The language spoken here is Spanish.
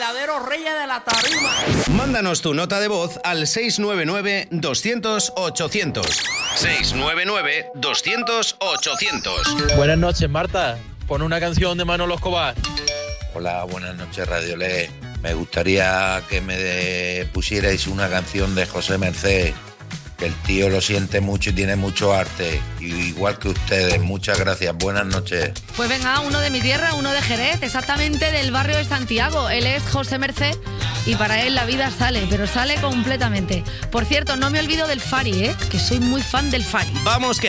verdaderos reyes de la tarima. Mándanos tu nota de voz al 699-200-800. 699-200-800. Buenas noches, Marta. Pon una canción de Manolo Escobar. Hola, buenas noches, Radio Le. Me gustaría que me pusierais una canción de José Merced, que el tío lo siente mucho y tiene mucho arte, igual que ustedes. Muchas gracias, buenas noches. Pues venga, uno de mi tierra, uno de Jerez, exactamente del barrio de Santiago. Él es José Merced y para él la vida sale, pero sale completamente. Por cierto, no me olvido del Fari, que soy muy fan del Fari. Vamos, que